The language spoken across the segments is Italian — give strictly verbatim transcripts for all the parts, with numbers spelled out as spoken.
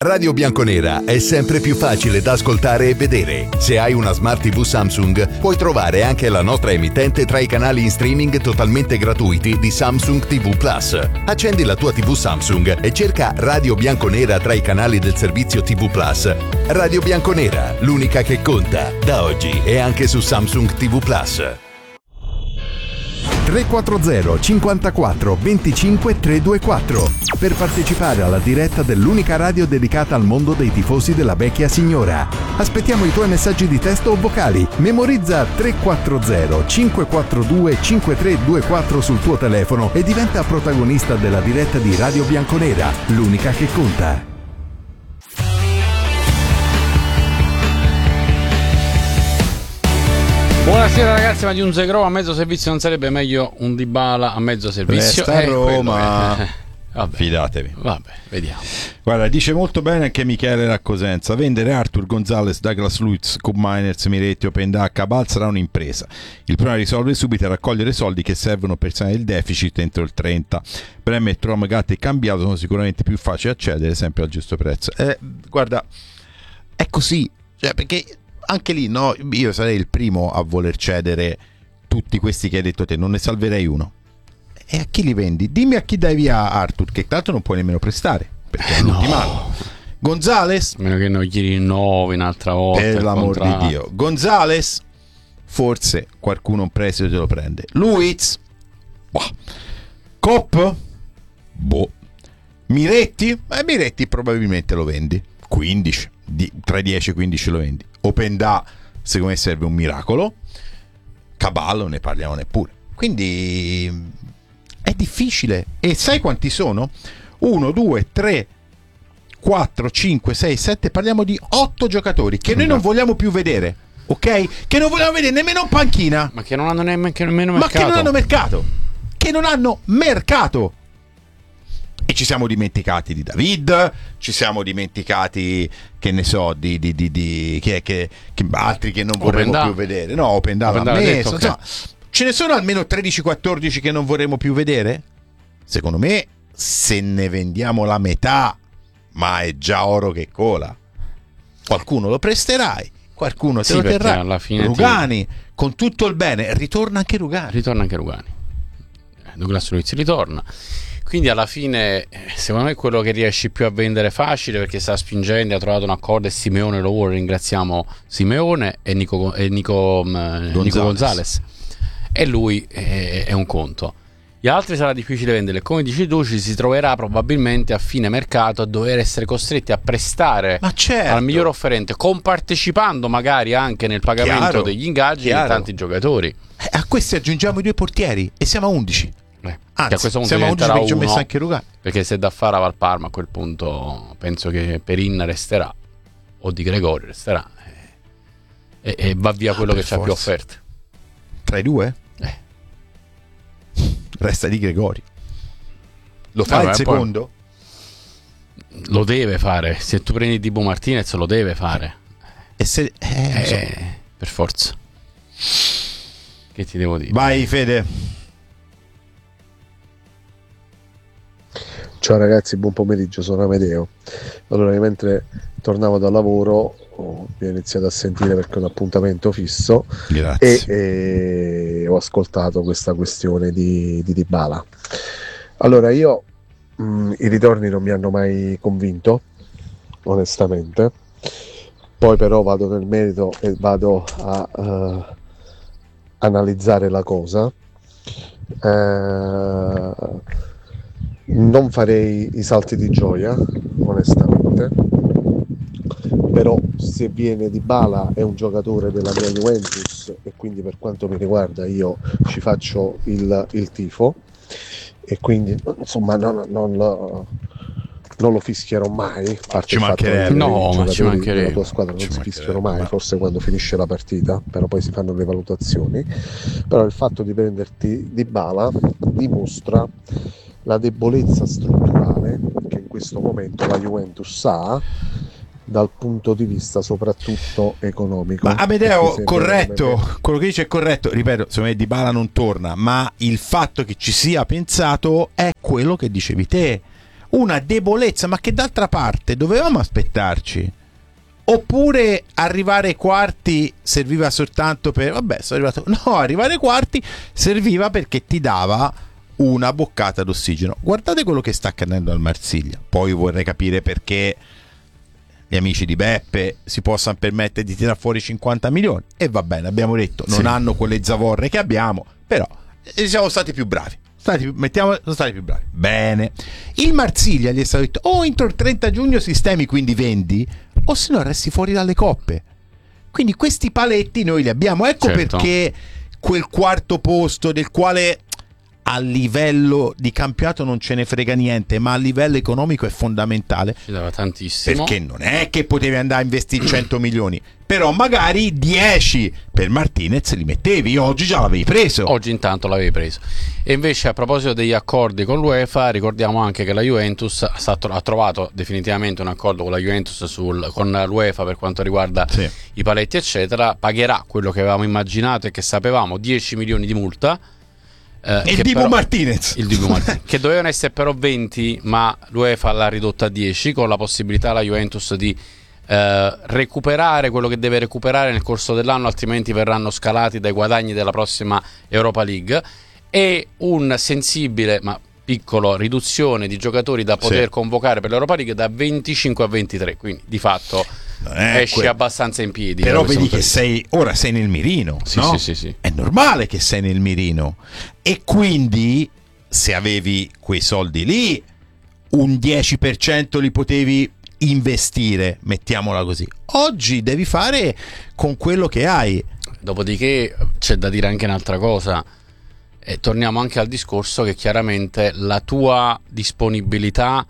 Radio Bianconera è sempre più facile da ascoltare e vedere. Se hai una Smart ti vu Samsung, puoi trovare anche la nostra emittente tra i canali in streaming totalmente gratuiti di Samsung ti vu Plus. Accendi la tua ti vu Samsung e cerca Radio Bianconera tra i canali del servizio ti vu Plus. Radio Bianconera, l'unica che conta, da oggi e anche su Samsung ti vu Plus. tre quattro zero cinquantaquattro venticinque trecentoventiquattro per partecipare alla diretta dell'unica radio dedicata al mondo dei tifosi della vecchia signora. Aspettiamo i tuoi messaggi di testo o vocali. Memorizza tre quattro zero cinque quattro due cinque tre due quattro sul tuo telefono e diventa protagonista della diretta di Radio Bianconera, l'unica che conta. Buonasera ragazzi, ma di un Zegro a mezzo servizio non sarebbe meglio un Dybala a mezzo servizio? Resta a Roma. Eh, vabbè. Fidatevi. Vabbè, vediamo. Guarda, dice molto bene anche Michele Raccosenza. Vendere Arthur, Gonzalez, Douglas Luiz, Coop Miners, Miretti, Openda, Cabal sarà un'impresa. Il problema da risolvere subito è raccogliere soldi che servono per sanare il deficit entro il trenta. Bremer, Trom, Gatti e Cambiato sono sicuramente più facili accedere sempre al giusto prezzo. Eh, guarda, è così, cioè, perché anche lì, no, io sarei il primo a voler cedere tutti questi che hai detto te, non ne salverei uno. E a chi li vendi? Dimmi a chi dai via Arthur, che tanto non puoi nemmeno prestare, perché è no. l'ultimo anno. Gonzalez, a meno che non gli rinnovi un'altra volta, per l'amor di Dio. Gonzalez, forse qualcuno un prestito te lo prende. Luiz, boh. Cop, boh. Miretti, eh, Miretti probabilmente lo vendi quindici, di, tra i dieci e quindici lo vendi. Openda, secondo me serve un miracolo. Caballo ne parliamo neppure. Quindi è difficile. E sai quanti sono? uno, due, tre, quattro, cinque, sei, sette. Parliamo di otto giocatori che noi non vogliamo più vedere. Ok? Che non vogliamo vedere nemmeno in panchina. Ma che non hanno nemmeno mercato. Ma che non hanno mercato. Che non hanno mercato. E ci siamo dimenticati di David, ci siamo dimenticati, che ne so, di, di, di, di chi è che, che altri che non vorremmo Openda. più vedere. No, Openda l'ha messo, detto, insomma, okay. Ce ne sono almeno tredici quattordici che non vorremmo più vedere? Secondo me, se ne vendiamo la metà, ma è già oro che cola. Qualcuno lo presterai, qualcuno te sì, lo perché terrà. alla fine Rugani, ti... con tutto il bene, ritorna anche Rugani. Ritorna anche Rugani. Douglas Luiz ritorna. Quindi alla fine secondo me quello che riesci più a vendere facile, perché sta spingendo, ha trovato un accordo e Simeone lo vuole, ringraziamo Simeone e Nico, e Nico, Gonzalez. Nico Gonzalez e lui è, è un conto. Gli altri sarà difficile venderli, come dici tu ci si troverà probabilmente a fine mercato a dover essere costretti a prestare Ma certo. al miglior offerente, compartecipando magari anche nel pagamento Chiaro. degli ingaggi di tanti giocatori. Eh, a questi aggiungiamo i due portieri e siamo a undici. Eh, Anzi, che a questo punto siamo a undici perché ci ho messo uno, anche Rugani. perché se da fare a Valparma a quel punto penso che Perin resterà o Di Gregorio resterà e, e, e va via quello ah, che c'ha più offerte tra i due eh. Resta Di Gregorio. Lo fa Vabbè, il secondo? Lo deve fare. Se tu prendi Dibu Martinez lo deve fare e se eh, eh, so. per forza. Che ti devo dire? Vai Fede. Ciao ragazzi, buon pomeriggio, sono Amedeo. Allora, mentre tornavo dal lavoro oh, mi ho iniziato a sentire perché è un appuntamento fisso. Grazie. E, e ho ascoltato questa questione di, di Dybala. Allora, io mh, i ritorni non mi hanno mai convinto, onestamente. Poi però vado nel merito e vado a uh, analizzare la cosa. Uh, non farei i salti di gioia, onestamente, però se viene Dybala è un giocatore della mia Juventus e quindi per quanto mi riguarda io ci faccio il, il tifo e quindi insomma non, non, lo, non lo fischierò mai. Ci mancherebbe. No, ma ci mancherebbe. La tua squadra non ci si fischiano mancherebbe. mai, forse quando finisce la partita, però poi si fanno le valutazioni. Però il fatto di prenderti Dybala dimostra la debolezza strutturale che in questo momento la Juventus ha dal punto di vista soprattutto economico. Ma Amedeo, corretto, veramente... quello che dice è corretto, ripeto, secondo me Dybala non torna, ma il fatto che ci sia pensato è quello che dicevi te. una debolezza, ma che d'altra parte dovevamo aspettarci. Oppure arrivare ai quarti serviva soltanto per vabbè sono arrivato no arrivare ai quarti serviva perché ti dava una boccata d'ossigeno. Guardate quello che sta accadendo al Marsiglia. Poi vorrei capire perché gli amici di Beppe si possano permettere di tirare fuori cinquanta milioni, e va bene, abbiamo detto non sì. hanno quelle zavorre che abbiamo, però siamo stati più bravi. Stati, mettiamo, sono stati più bravi. Bene. Il Marsiglia gli è stato detto o entro il trenta giugno sistemi, quindi vendi, o se no resti fuori dalle coppe. Quindi questi paletti noi li abbiamo. Ecco certo. perché quel quarto posto, del quale a livello di campionato non ce ne frega niente, ma a livello economico è fondamentale. Ci dava tantissimo. Perché non è che potevi andare a investire cento milioni, però magari dieci per Martinez li mettevi, oggi già l'avevi preso. Oggi intanto l'avevi preso. E invece, a proposito degli accordi con l'UEFA, ricordiamo anche che la Juventus ha trovato definitivamente un accordo con la Juventus sul, con l'UEFA per quanto riguarda sì. i paletti eccetera. Pagherà quello che avevamo immaginato e che sapevamo, dieci milioni di multa. Eh, il Dibu però, Martinez il Dibu Martinez che dovevano essere però venti, ma l'UEFA l'ha ridotta a dieci, con la possibilità alla Juventus di eh, recuperare quello che deve recuperare nel corso dell'anno, altrimenti verranno scalati dai guadagni della prossima Europa League, e un sensibile ma piccolo riduzione di giocatori da poter sì. convocare per l'Europa League da venticinque a ventitré, quindi di fatto esci que- abbastanza in piedi. Però vedi che sei ora sei nel mirino, sì, no? sì, sì, sì. È normale che sei nel mirino, e quindi se avevi quei soldi lì un dieci per cento li potevi investire, mettiamola così. Oggi devi fare con quello che hai. Dopodiché c'è da dire anche un'altra cosa, e torniamo anche al discorso che chiaramente la tua disponibilità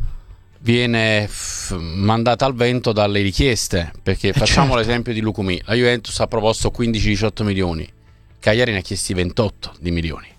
viene f- mandata al vento dalle richieste, perché facciamo certo. l'esempio di Lukumi. La Juventus ha proposto quindici diciotto milioni, Cagliari ne ha chiesti ventotto di milioni,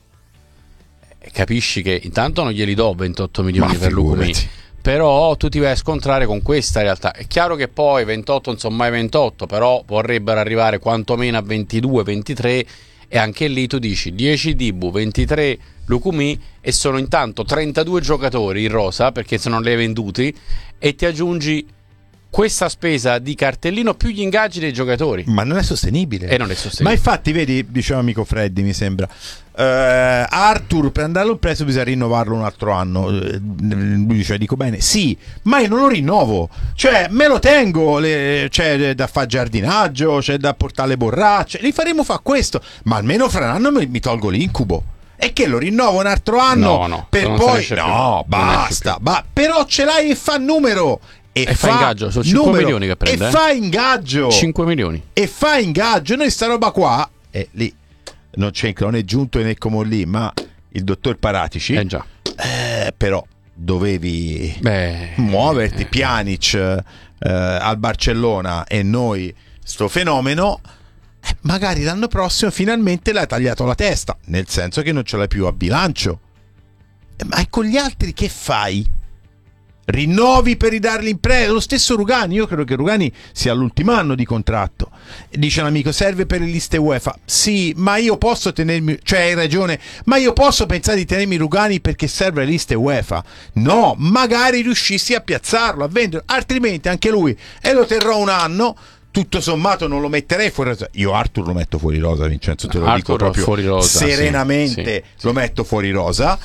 e capisci che intanto non glieli do ventotto milioni Ma per Lukumi, figurati. però tu ti vai a scontrare con questa realtà. È chiaro che poi ventotto non sono mai ventotto, però vorrebbero arrivare quantomeno a ventidue ventitré, e anche lì tu dici dieci Dibu, ventitré Lukumi, e sono intanto trentadue giocatori in rosa perché se non li hai venduti, e ti aggiungi questa spesa di cartellino più gli ingaggi dei giocatori, Ma non è sostenibile. e non è sostenibile. Ma infatti vedi, diceva amico Freddy, mi sembra, eh, Arthur per andarlo preso bisogna rinnovarlo un altro anno. Eh, lui diceva, dico bene, sì, ma io non lo rinnovo, cioè me lo tengo, le, c'è da fare giardinaggio, c'è da portare le borracce, li faremo fare questo, ma almeno fra un anno mi, mi tolgo l'incubo. E che lo rinnovo un altro anno No, no, per non poi se ne esce no, più. Non esce basta, più. ba- però ce l'hai e fa numero. E, E fa ingaggio, sono cinque numero, milioni che prende, e eh. fa ingaggio cinque milioni. e fa ingaggio. Noi sta roba qua, e lì non c'è, non è giunto né come lì, ma il dottor Paratici, Eh già. eh, però dovevi Beh, muoverti, eh, Pjanic eh, al Barcellona, e noi sto fenomeno, eh, magari l'anno prossimo finalmente l'hai tagliato la testa, nel senso che non ce l'hai più a bilancio. Eh, ma con gli altri che fai? Rinnovi per ridarli in prestito? Lo stesso Rugani, io credo che Rugani sia all'ultimo anno di contratto. Dice un amico, serve per le liste UEFA. Sì, ma io posso tenermi, cioè hai ragione, ma io posso pensare di tenermi Rugani perché serve le liste UEFA? No, magari riuscissi a piazzarlo, a venderlo, altrimenti anche lui, e lo terrò un anno. Tutto sommato non lo metterei fuori rosa. Io Arthur lo metto fuori rosa, Vincenzo, te lo Arthur dico proprio fuori rosa, serenamente, sì, sì, lo metto fuori rosa.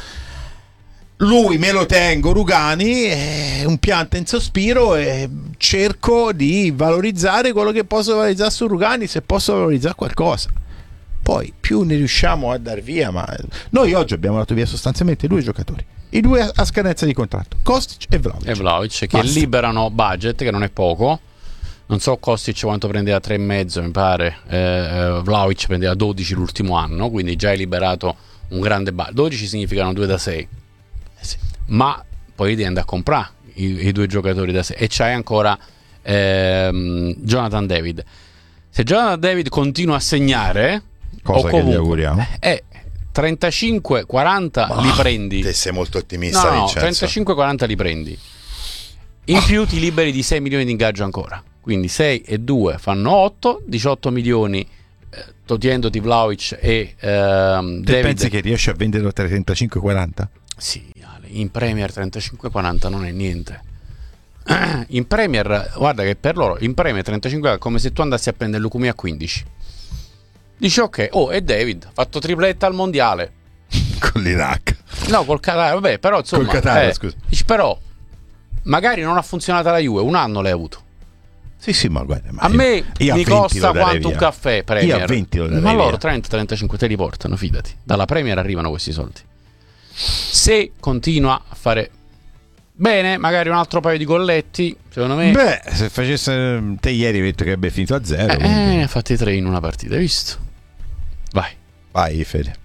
Lui me lo tengo, Rugani è un pianta in sospiro, e cerco di valorizzare quello che posso valorizzare su Rugani, se posso valorizzare qualcosa. Poi più ne riusciamo a dar via, ma noi oggi abbiamo dato via sostanzialmente due giocatori, i due a, a scadenza di contratto, Kostic e Vlahovic. E Vlahovic, che Basta. liberano budget, che non è poco. Non so Kostic quanto prendeva, tre e mezzo mi pare, eh, eh, Vlahovic prendeva dodici l'ultimo anno, quindi già hai liberato un grande budget. dodici significano due da sei. Sì. Ma poi devi andare a comprare i, i due giocatori da sé, e c'hai ancora ehm, Jonathan David. Se Jonathan David continua a segnare, Cosa o che comunque, gli auguriamo. eh, trentacinque quaranta Ma li prendi. Te sei molto ottimista, No, no, Vincenzo. trentacinque quaranta li prendi. In più ti liberi di sei milioni di ingaggio ancora. Quindi sei e due fanno otto, diciotto milioni, eh, togliendoti Vlahovic e ehm, Te David. pensi che riesci a venderlo tra trentacinque e quaranta? Sì, Ale, in Premier trentacinque quaranta non è niente. In Premier, guarda che per loro in Premier trentacinque è come se tu andassi a prendere Lukumi a quindici. Dici ok, oh, e David ha fatto tripletta al mondiale con l'Iraq. No, col Qatar, vabbè, però insomma col Qatar, eh, scusa. Dici, però magari non ha funzionato la Juve, un anno l'hai avuto. Sì, sì, ma guarda, ma a io, me io mi a costa quanto via. un caffè Premier. Io a venti lo darei ma loro via. trenta trentacinque te li portano, fidati. Dalla Premier arrivano questi soldi. Se continua a fare bene, magari un altro paio di golletti, secondo me. Beh, se facesse te ieri hai detto che abbia finito a zero. Eh, quindi... eh, ne ha fatti tre in una partita, hai visto? Vai. Vai, Fede.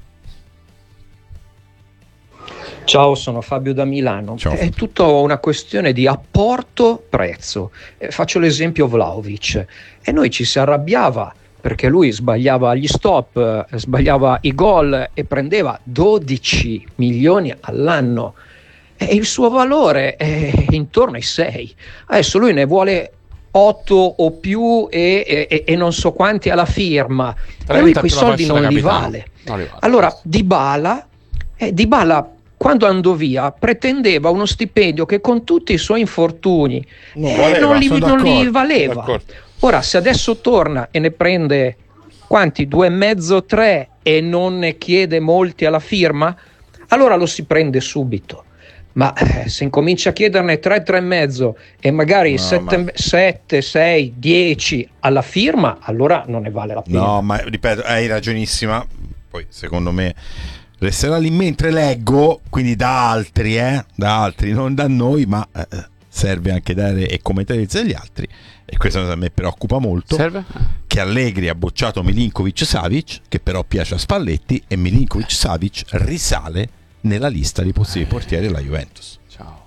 Ciao, sono Fabio da Milano. Ciao. È tutta una questione di apporto-prezzo. Eh, faccio l'esempio Vlahovic. E noi ci si arrabbiava perché lui sbagliava gli stop, eh, sbagliava i gol e prendeva dodici milioni all'anno. E il suo valore è intorno ai sei. Adesso lui ne vuole otto o più e, e, e non so quanti alla firma. E lui quei soldi non li vale. Non li vale. Allora, Dybala, eh, Dybala quando andò via pretendeva uno stipendio che con tutti i suoi infortuni Non eh, valeva, non, li, sono non li d'accordo, valeva. d'accordo. Ora, se adesso torna e ne prende quanti? Due e mezzo, tre e non ne chiede molti alla firma, allora lo si prende subito. Ma eh, se incomincia a chiederne tre, tre e mezzo e magari No, sette, sei, dieci alla firma, allora non ne vale la pena. No, ma ripeto, hai ragionissima. Poi secondo me resterà lì mentre leggo, quindi da altri, eh, da altri, non da noi, ma eh, serve anche dare e commentare degli altri. E questo a me preoccupa molto. Serve? Che Allegri ha bocciato Milinkovic-Savic, che però piace a Spalletti, e Milinkovic-Savic risale nella lista di possibili portieri della Juventus. Ciao.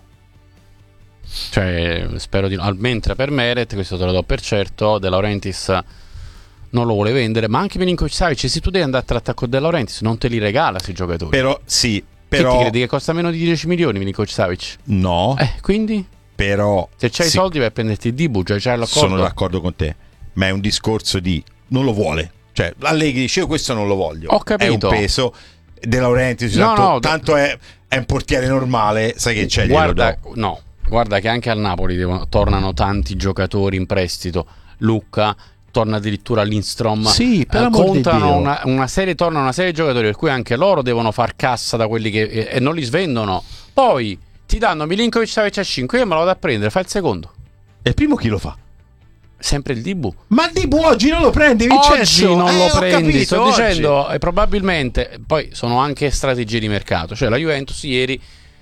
Cioè, spero di no. Al- Mentre per Meret, questo te lo do per certo, De Laurentiis non lo vuole vendere, ma anche Milinkovic-Savic, se tu devi andare a trattare con De Laurentiis, non te li regala quei giocatori. Però sì, Che però ti credi che costa meno di dieci milioni Milinkovic-Savic? no, Eh, quindi? però Se c'hai sì, i soldi vai a prenderti il Dibu, già c'hai l'accordo. sono d'accordo con te, ma è un discorso di non lo vuole. Cioè, Allegri dice io questo non lo voglio. Ho capito. È un peso. De Laurentiis, No, tanto, no, tanto è, è un portiere normale, sai che c'è, glielo Guarda, do. no, guarda che anche al Napoli devono, tornano tanti giocatori in prestito. Lucca torna addirittura Lindstrom. Sì, per eh, l'amor di contano Dio. una, una serie, tornano una serie di giocatori per cui anche loro devono far cassa da quelli che e, e non li svendono. Poi ti danno Milinkovic-Savic a cinque, io me lo vado a prendere, fai il secondo. E il primo chi lo fa? Sempre il Dibu. Ma Dibu oggi non lo prendi, Vincenzo? Oggi non Eh, lo ho prendi, capito, sto oggi. dicendo, e probabilmente poi sono anche strategie di mercato. Cioè la Juventus ieri,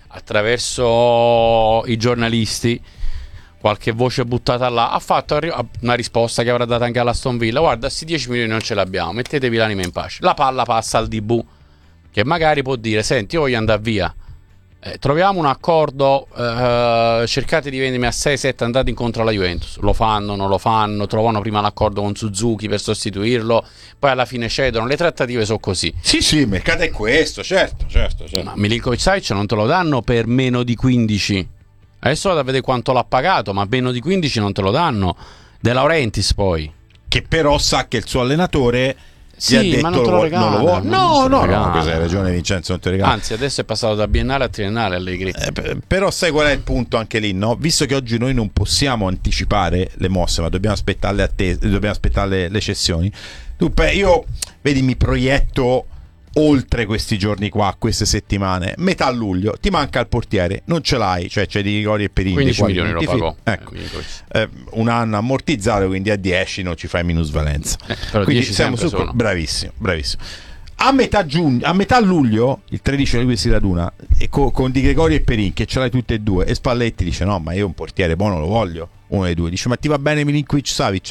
attraverso i giornalisti, qualche voce buttata là, ha fatto arri- una risposta che avrà dato anche all'Aston Villa: guarda, sti dieci milioni non ce l'abbiamo, mettetevi l'anima in pace. La palla passa al Dibu, che magari può dire: senti, io voglio andare via, eh, troviamo un accordo, eh, cercate di vendermi a sei sette, andate incontro alla Juventus. Lo fanno, non lo fanno, trovano prima l'accordo con Suzuki per sostituirlo, poi alla fine cedono. Le trattative sono così. Sì, sì, il mercato è questo, certo, certo, certo. Ma Milinkovic-Savic non te lo danno per meno di quindici. Adesso vado a vedere quanto l'ha pagato, ma meno di quindici non te lo danno. De Laurentiis poi. Che però sa che il suo allenatore Sì, gli ha detto ma non te lo vuoi- regala, non lo vuole. non No, te lo no, regala. no, questa hai ragione Vincenzo, non te lo regala. Anzi, adesso è passato da biennale a triennale Allegri. Eh, p- però sai qual è il punto anche lì, no? Visto che oggi noi non possiamo anticipare le mosse, ma dobbiamo aspettare le attese, dobbiamo aspettare le, le cessioni. Dunque, io vedi, mi proietto oltre questi giorni qua, queste settimane, metà luglio, ti manca il portiere, non ce l'hai, cioè c'è di Rigori e Perini. quindici quali milioni lo ti fi- pagò. Ecco, eh, Milinkovic. eh, un anno ammortizzato, quindi a dieci non ci fai minusvalenza. Eh, però Quindi dieci siamo sempre su sono. bravissimo, bravissimo. A metà giugno, a metà luglio, il tredici lui si raduna e co- con Di Gregorio e Perin, che ce l'hai tutte e due, e Spalletti dice: no, ma io un portiere buono lo voglio. Uno dei due dice: ma ti va bene Milinkovic-Savic?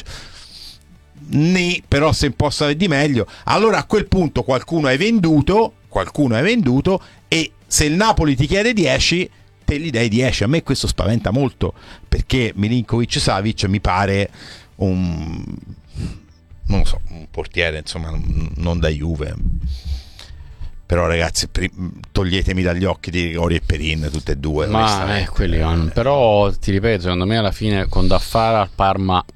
Né, però se possa avere di meglio. Allora a quel punto qualcuno hai venduto, qualcuno hai venduto, e se il Napoli ti chiede dieci, te li dai dieci. A me questo spaventa molto, perché Milinkovic-Savic mi pare un, non lo so, un portiere, insomma, non da Juve. Però ragazzi, pri- toglietemi dagli occhi di Rigori e Perin, tutte e due. Ma eh, onestamente. quelli vanno. Però ti ripeto, secondo me alla fine con Daffara al Parma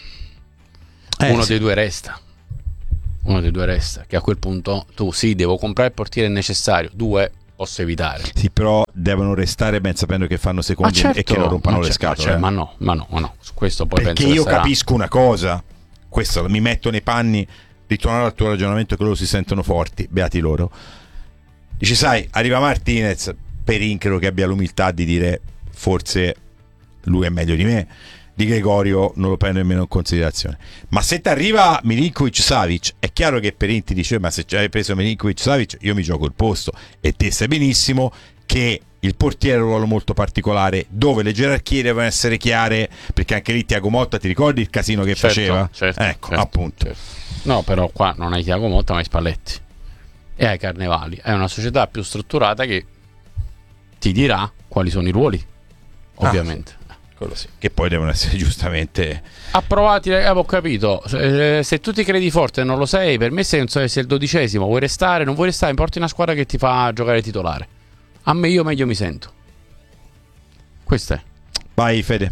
Eh, uno sì. dei due resta. Uno dei due resta. Che a quel punto tu sì, devo comprare il portiere necessario. Due, posso evitare. Sì, però devono restare ben sapendo che fanno secondi certo, e che non rompano le certo, scatole. Ma, ma no, ma no, ma no, su questo poi Perché penso io che sarà... capisco una cosa, questo mi metto nei panni, ritornare al tuo ragionamento che loro si sentono forti, beati loro. Dici, sai, arriva Martinez, Perincaro che abbia l'umiltà di dire forse lui è meglio di me, Di Gregorio non lo prendo nemmeno in considerazione. Ma se ti arriva Milinkovic-Savic, è chiaro che Perin ti dice, ma se ci hai preso Milinkovic-Savic io mi gioco il posto, e te sai benissimo che il portiere è un ruolo molto particolare dove le gerarchie devono essere chiare, perché anche lì Thiago Motta, ti ricordi il casino che certo, faceva? Certo, ecco, certo, appunto. Certo. No, però qua non hai Thiago Motta ma hai Spalletti e hai Carnevali, è una società più strutturata che ti dirà quali sono i ruoli, ovviamente. Ah, sì. Quello sì, che poi devono essere giustamente approvati. Eh, ho capito, se, se tu ti credi forte e non lo sei, per me sei, non so, sei il dodicesimo, vuoi restare, non vuoi restare, importi una squadra che ti fa giocare titolare. A me io meglio mi sento. Questo è. Vai Fede.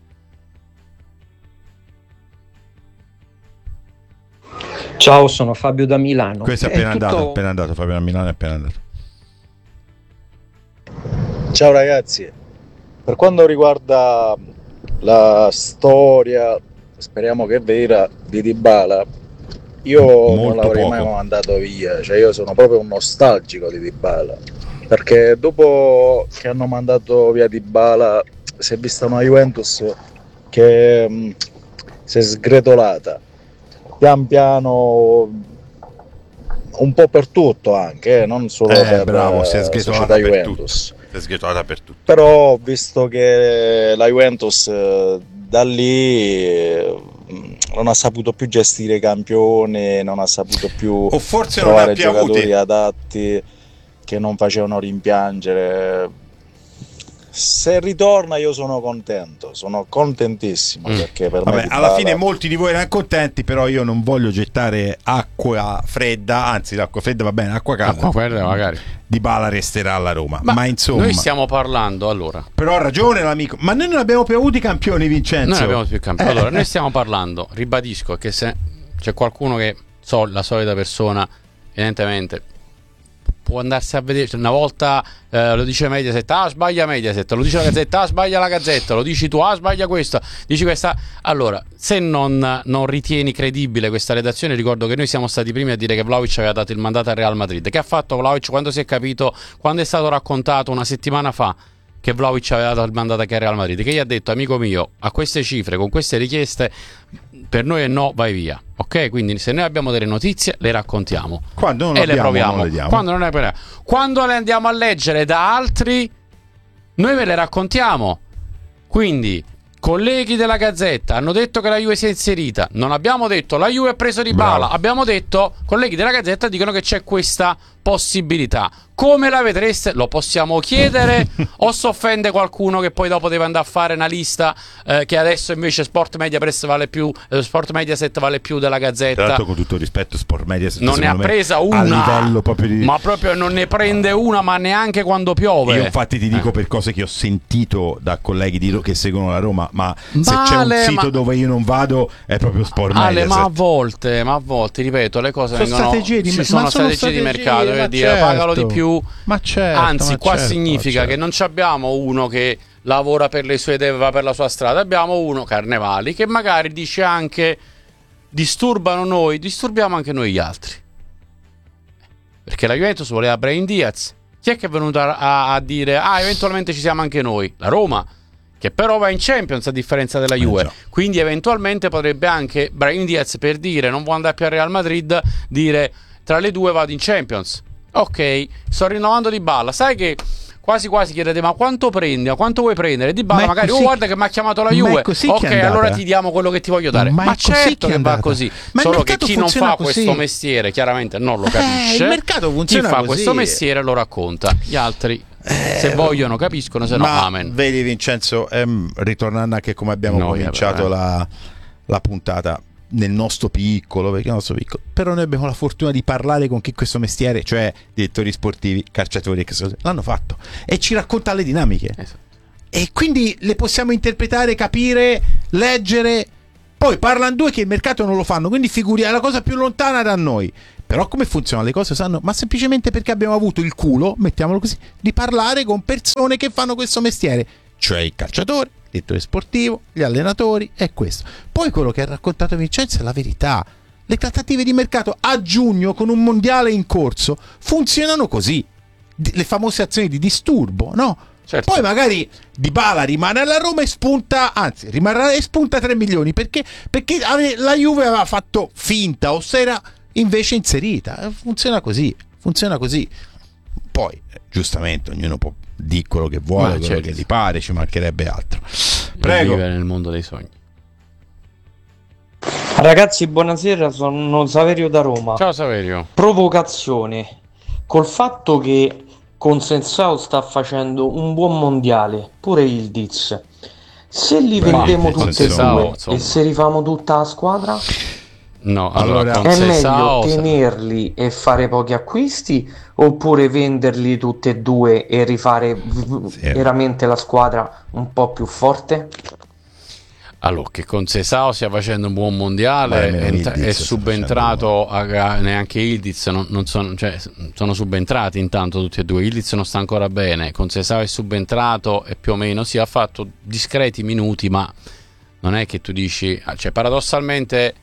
Ciao, sono Fabio da Milano. Questo è appena È andato, tutto- appena andato Fabio da Milano, è appena andato. Ciao ragazzi, per quanto riguarda la storia, speriamo che è vera, di Dybala, io Molto non l'avrei poco. mai mandato via, cioè io sono proprio un nostalgico di Dybala, perché dopo che hanno mandato via Dybala si è vista una Juventus che mh, si è sgretolata, pian piano, un po' per tutto anche, eh, non solo Eh, per bravo, si è la sgretolata società per Juventus. tutto. Si è sgretolata per tutto. Però ho visto che la Juventus eh, da lì eh, non ha saputo più gestire i campioni, non ha saputo più O forse non ha trovare più giocatori avuti. adatti che non facevano rimpiangere. Se ritorna io sono contento, sono contentissimo, Mm. perché per me Vabbè, Dybala- alla fine molti di voi erano contenti, però io non voglio gettare acqua fredda, anzi l'acqua fredda va bene, acqua calda. Acqua fredda magari. Dybala resterà alla Roma, ma, insomma, noi stiamo parlando allora. però ha ragione l'amico, ma noi non abbiamo più avuto i campioni, Vincenzo. Noi abbiamo più campioni. Eh. Allora, noi stiamo parlando, ribadisco che se c'è qualcuno che so, la solita persona, evidentemente può andarsi a vedere, cioè, una volta eh, lo dice Mediaset, ah sbaglia Mediaset, lo dice la Gazzetta, ah sbaglia la Gazzetta, lo dici tu, ah sbaglia questa, dici questa. Allora, se non, non ritieni credibile questa redazione, ricordo che noi siamo stati i primi a dire che Vlahovic aveva dato il mandato al Real Madrid. Che ha fatto Vlahovic quando si è capito, quando è stato raccontato una settimana fa che Vlahovic aveva dato il mandato anche al Real Madrid, che gli ha detto, amico mio, a queste cifre, con queste richieste, per noi è no, vai via. Ok? Quindi se noi abbiamo delle notizie le raccontiamo Quando non e le abbiamo, proviamo. non le diamo. Quando non le proviamo. Quando le andiamo a leggere da altri, noi ve le raccontiamo. Quindi colleghi della Gazzetta hanno detto che la Juve si è inserita, non abbiamo detto la Juve ha preso Dybala, Bravo. abbiamo detto colleghi della Gazzetta dicono che c'è questa possibilità. Come la vedreste? Lo possiamo chiedere o si offende qualcuno che poi dopo deve andare a fare una lista eh, che adesso invece Sport Media Press vale più, eh, Sport Mediaset vale più della Tra Gazzetta? l'altro, con tutto il rispetto, Sport Media Non ne ha secondo me, presa a una, livello proprio di... ma proprio non ne prende una, ma neanche quando piove. Io infatti ti dico Eh. per cose che ho sentito da colleghi di Ro- che seguono la Roma, ma se c'è Vale, un sito ma- dove io non vado è proprio Sport Ale, Mediaset. ma a volte, ma a volte, ripeto, le cose Sono vengono strategie di- ci ma sono sono strategie di strategie, mercato, ma per dire, certo. pagalo di più. Ma certo, Anzi, ma qua certo, significa ma certo. che non ci abbiamo uno che lavora per le sue idee, va per la sua strada, abbiamo uno, Carnevali, che magari dice anche disturbano noi, disturbiamo anche noi gli altri. Perché la Juventus voleva Brahim Diaz. Chi è che è venuto a, a- a dire ah, eventualmente ci siamo anche noi? La Roma, che però va in Champions a differenza della Juve. Eh, già. Quindi eventualmente potrebbe anche Brahim Diaz, per dire non vuole andare più al Real Madrid, dire tra le due vado in Champions. Ok, sto rinnovando Dybala. Sai che quasi quasi chiedete ma quanto prendi? A quanto vuoi prendere? Dybala Ma è magari così- oh guarda che mi ha chiamato la ma è Juve. così Ok, che è andata. allora ti diamo quello che ti voglio dare. Ma Ma, è così certo che è che va andata. così. Ma il Solo che mercato chi non funziona fa così. questo mestiere chiaramente non lo Eh, capisce. il mercato funziona Chi fa così. questo mestiere lo racconta. Gli altri se vogliono capiscono, se no Ma amen. vedi Vincenzo, ehm, ritornando anche come abbiamo Noia, cominciato eh. la, la puntata nel nostro piccolo, perché è il nostro piccolo, però noi abbiamo la fortuna di parlare con chi questo mestiere, cioè direttori sportivi, calciatori, che so- l'hanno fatto e ci racconta le dinamiche. Esatto. E quindi le possiamo interpretare, capire, leggere. Poi parlano due che il mercato non lo fanno, quindi figuriamo, è la cosa più lontana da noi. Però come funzionano le cose sanno, ma semplicemente perché abbiamo avuto il culo, mettiamolo così, di parlare con persone che fanno questo mestiere, cioè il calciatore, il direttore sportivo, gli allenatori, è questo. Poi quello che ha raccontato Vincenzo è la verità. Le trattative di mercato a giugno con un mondiale in corso funzionano così, le famose azioni di disturbo, no? Certo. Poi magari Dybala rimane alla Roma e spunta, anzi rimarrà e spunta tre milioni perché, perché la Juve aveva fatto finta o se era invece inserita. Funziona così, funziona così. Poi giustamente ognuno può dire quello che vuole, Ma quello certo. che gli pare, ci mancherebbe altro. E Prego. vivere nel mondo dei sogni. Ragazzi, buonasera, sono Saverio da Roma. Ciao Saverio. Provocazione. Col fatto che Consensao sta facendo un buon mondiale, pure il Diz, se li Beh, vendiamo il tutti e Consensao, due insomma. e se rifamo tutta la squadra, No, Allora, allora, con è meglio Sesao tenerli e fare pochi acquisti oppure venderli tutti e due e rifare v- Sì. veramente la squadra un po' più forte? Allora, che con Sesao stia facendo un buon mondiale, Beh, almeno ent- Ildiz è sta subentrato a- a- neanche Ildiz, non, non sono, cioè, sono subentrati intanto tutti e due. Ildiz non sta ancora bene, con Sesao è subentrato e più o meno si ha fatto discreti minuti, ma non è che tu dici, cioè paradossalmente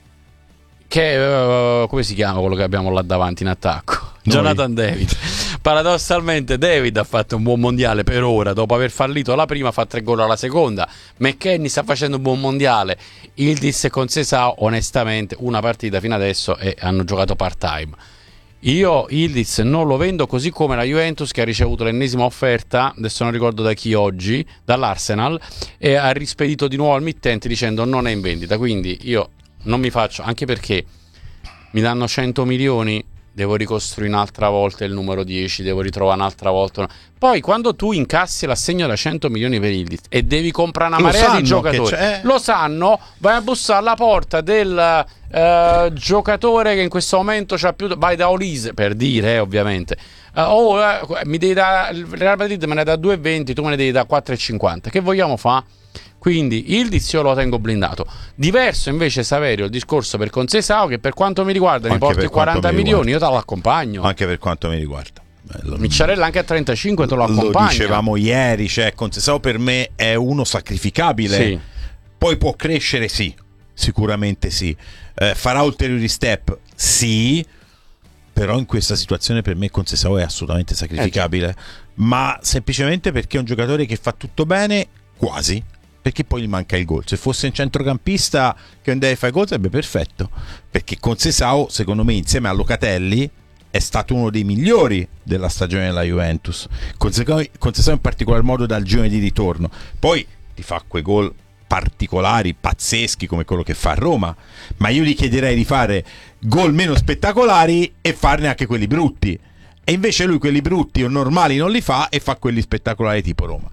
che uh, come si chiama quello che abbiamo là davanti in attacco? Noi. Jonathan David. Paradossalmente David ha fatto un buon mondiale per ora, dopo aver fallito la prima fa tre gol alla seconda. McKennie sta facendo un buon mondiale. Ildiz e Consesao onestamente una partita fino adesso e hanno giocato part time. Io Ildiz non lo vendo, così come la Juventus che ha ricevuto l'ennesima offerta, adesso non ricordo da chi oggi, dall'Arsenal, e ha rispedito di nuovo al mittente dicendo non è in vendita. Quindi io non mi faccio, anche perché mi danno cento milioni, devo ricostruire un'altra volta il numero dieci, devo ritrovare un'altra volta. Poi quando tu incassi l'assegno da cento milioni per il Ildiz e devi comprare una Lo marea sanno di giocatori, che c'è. lo sanno, vai a bussare alla porta del eh, giocatore che in questo momento c'ha più, vai da Olise per dire, eh, ovviamente. Uh, oh, eh, mi devi da, il Real Madrid me ne dà due e venti, tu me ne devi da quattro e cinquanta. Che vogliamo fare? Quindi il Ildiz lo tengo blindato. Diverso invece Saverio il discorso per Consesao, che per quanto mi riguarda mi Anche porti per quanto quaranta mi milioni, riguarda. io te l'accompagno. Anche per quanto mi riguarda. Bello. Micciarella anche a trentacinque te lo Lo accompagno. dicevamo ieri, cioè Consesao per me è uno sacrificabile. Sì. Poi può crescere, sì, sicuramente sì. Eh, farà ulteriori step, sì. Però in questa situazione per me Consesao è assolutamente sacrificabile. Eh, Ma semplicemente perché è un giocatore che fa tutto bene, quasi. Perché poi gli manca il gol. Se fosse un centrocampista che andava a fare gol sarebbe perfetto. Perché Consesao, secondo me, insieme a Locatelli, è stato uno dei migliori della stagione della Juventus. Consesao in particolar modo dal girone di ritorno. Poi ti fa quei gol particolari, pazzeschi come quello che fa a Roma, ma io gli chiederei di fare gol meno spettacolari e farne anche quelli brutti. E invece lui quelli brutti o normali non li fa e fa quelli spettacolari tipo Roma.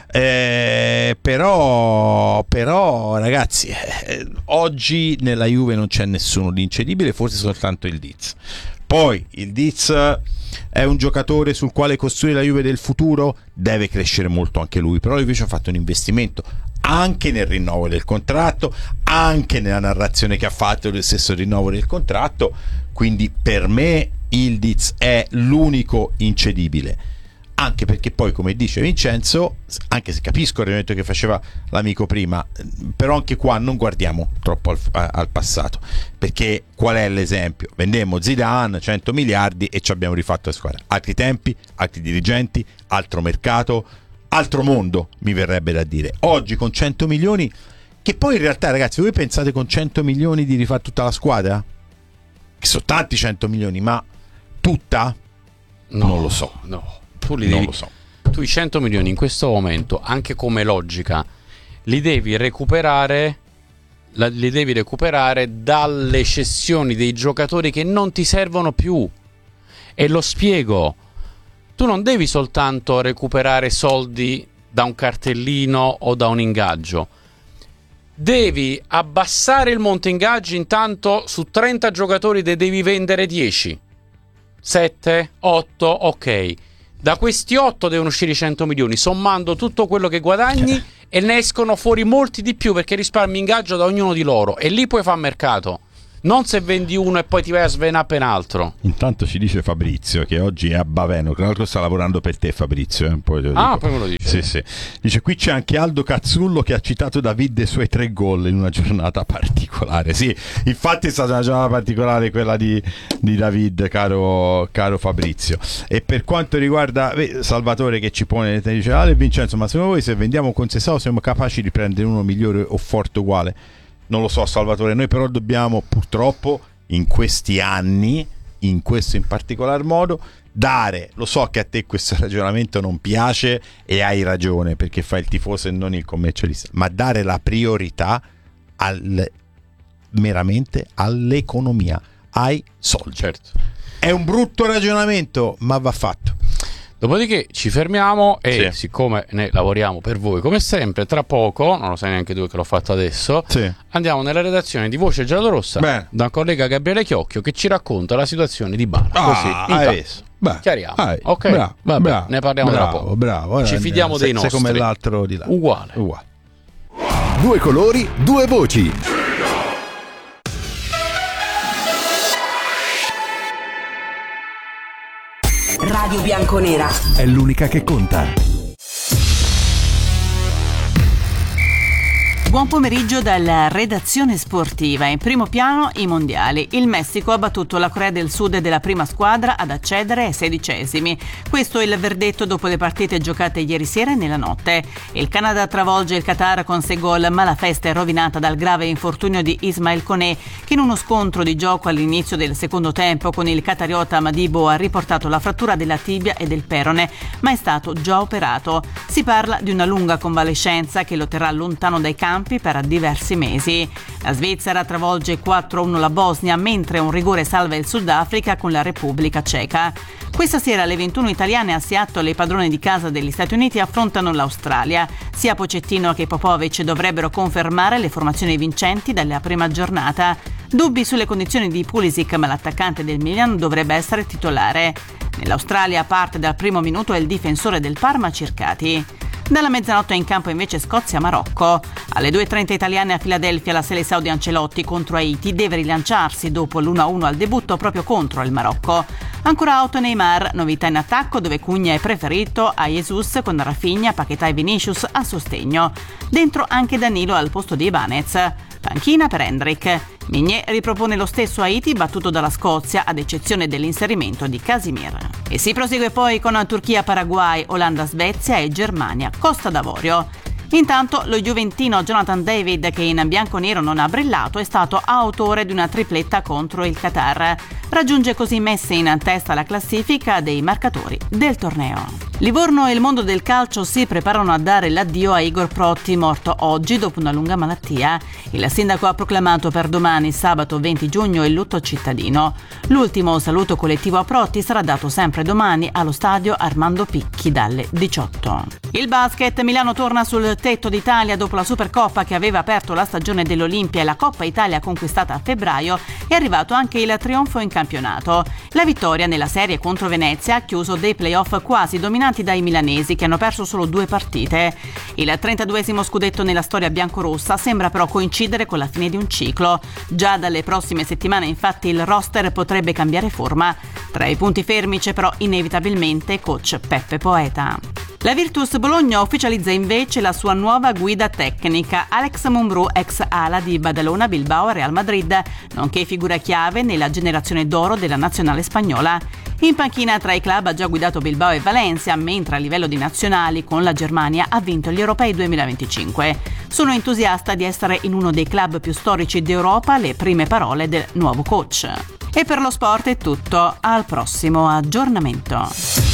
Eh, però, però ragazzi, eh, oggi nella Juve non c'è nessuno di incedibile, forse soltanto il Diz. Poi il Diz è un giocatore sul quale costruire la Juve del futuro, deve crescere molto anche lui, però invece ha fatto un investimento anche nel rinnovo del contratto, anche nella narrazione che ha fatto del stesso rinnovo del contratto, quindi per me Ildiz è l'unico incedibile, anche perché poi, come dice Vincenzo, anche se capisco il ragionamento che faceva l'amico prima, però anche qua non guardiamo troppo al, al passato, perché qual è l'esempio? Vendemmo Zidane cento miliardi e ci abbiamo rifatto la squadra, altri tempi, altri dirigenti, altro mercato, altro mondo, mi verrebbe da dire. Oggi con cento milioni, che poi in realtà ragazzi, voi pensate con cento milioni di rifare tutta la squadra? Che sono tanti cento milioni, ma tutta? No, non lo so. No. Tu li Non devi, lo so. tu i cento milioni in questo momento, anche come logica, li devi recuperare la, li devi recuperare dalle cessioni dei giocatori che non ti servono più. E lo spiego. Tu non devi soltanto recuperare soldi da un cartellino o da un ingaggio. Devi abbassare il monte ingaggi, intanto su trenta giocatori te devi vendere dieci. sette, otto, ok. Da questi otto devono uscire i cento milioni, sommando tutto quello che guadagni e ne escono fuori molti di più perché risparmi ingaggio da ognuno di loro e lì puoi fare mercato. Non se vendi uno e poi ti vai a svenare per un altro. Intanto ci dice Fabrizio che oggi è a Baveno, tra l'altro sta lavorando per te Fabrizio, eh? Poi te lo ah dico. poi me lo dice. Sì, sì. Dice qui c'è anche Aldo Cazzullo che ha citato David e i suoi tre gol in una giornata particolare. Sì, infatti è stata una giornata particolare quella di, di David, caro, caro Fabrizio. E per quanto riguarda beh, Salvatore che ci pone, dice Ale e Vincenzo, ma secondo voi se vendiamo con Sessao siamo capaci di prendere uno migliore o forte uguale? Non lo so Salvatore, noi però dobbiamo purtroppo in questi anni, in questo in particolar modo, dare, lo so che a te questo ragionamento non piace e hai ragione perché fai il tifoso e non il commercialista, ma dare la priorità al, meramente all'economia, ai soldi. Certo. È un brutto ragionamento, ma va fatto. Dopodiché ci fermiamo e Sì. siccome ne lavoriamo per voi come sempre, tra poco, non lo sai neanche tu che l'ho fatto adesso, Sì. andiamo nella redazione di Voce Giallorossa Beh. da un collega Gabriele Chiocchio che ci racconta la situazione di Bala. Ah, Così, hai intanto, visto? Beh, chiariamo. hai- Ok, bravo, vabbè, bravo, ne parliamo tra bravo, poco. bravo. Ci Eh, fidiamo se- dei se nostri. come l'altro di là. Uguale. Uguale. Due colori, due voci. Radio Bianconera. È l'unica che conta. Buon pomeriggio dalla redazione sportiva. In primo piano i mondiali. Il Messico ha battuto la Corea del Sud della prima squadra ad accedere ai sedicesimi. Questo è il verdetto dopo le partite giocate ieri sera e nella notte. Il Canada travolge il Qatar con sei gol, ma la festa è rovinata dal grave infortunio di Ismail Koné, che in uno scontro di gioco all'inizio del secondo tempo con il qatariota Madibo ha riportato la frattura della tibia e del perone, ma è stato già operato. Si parla di una lunga convalescenza che lo terrà lontano dai campi per diversi mesi. La Svizzera travolge quattro a uno la Bosnia, mentre un rigore salva il Sudafrica con la Repubblica Ceca. Questa sera alle ventuno italiane a Seattle i padroni di casa degli Stati Uniti affrontano l'Australia. Sia Pochettino che Popovic dovrebbero confermare le formazioni vincenti dalla prima giornata. Dubbi sulle condizioni di Pulisic, ma l'attaccante del Milan dovrebbe essere titolare. Nell'Australia parte dal primo minuto il difensore del Parma Circati. Dalla mezzanotte in campo invece Scozia-Marocco. Alle due e trenta italiane a Filadelfia la Seleção di Ancelotti contro Haiti deve rilanciarsi dopo l'uno a uno al debutto proprio contro il Marocco. Ancora out Neymar, novità in attacco dove Cugna è preferito a Jesus con Rafinha, Paquetá e Vinicius a sostegno. Dentro anche Danilo al posto di Ibanez. Panchina per Hendrik. Migné ripropone lo stesso Haiti battuto dalla Scozia ad eccezione dell'inserimento di Casimir. E si prosegue poi con Turchia-Paraguay, Olanda-Svezia e Germania-Costa d'Avorio. Intanto lo juventino Jonathan David, che in bianco-nero non ha brillato, è stato autore di una tripletta contro il Qatar. Raggiunge così Messi in testa alla classifica dei marcatori del torneo. Livorno e il mondo del calcio si preparano a dare l'addio a Igor Protti, morto oggi dopo una lunga malattia. Il sindaco ha proclamato per domani, sabato venti giugno, il lutto cittadino. L'ultimo saluto collettivo a Protti sarà dato sempre domani allo stadio Armando Picchi dalle diciotto. Il basket, Milano torna sul tetto d'Italia dopo la Supercoppa che aveva aperto la stagione dell'Olimpia e la Coppa Italia conquistata a febbraio. È arrivato anche il trionfo in campionato. La vittoria nella serie contro Venezia ha chiuso dei playoff quasi dominanti dai milanesi, che hanno perso solo due partite. Il trentaduesimo scudetto nella storia biancorossa sembra però coincidere con la fine di un ciclo. Già dalle prossime settimane infatti il roster potrebbe cambiare forma. Tra i punti fermi c'è però inevitabilmente coach Peppe Poeta. La Virtus Bologna ufficializza invece la sua nuova guida tecnica. Alex Mumbrú, ex ala di Badalona, Bilbao e Real Madrid, nonché figura chiave nella generazione d'oro della nazionale spagnola. In panchina tra i club ha già guidato Bilbao e Valencia, mentre a livello di nazionali con la Germania ha vinto gli Europei duemilaventicinque. Sono entusiasta di essere in uno dei club più storici d'Europa, le prime parole del nuovo coach. E per lo sport è tutto, al prossimo aggiornamento.